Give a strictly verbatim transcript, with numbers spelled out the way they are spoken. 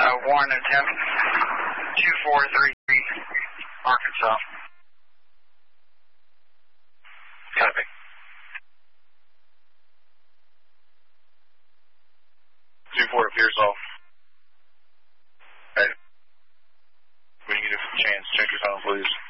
Uh, one attempt, two four three three, Arkansas. Copy. two four appears off. Okay. When you get a chance, check your phone, please.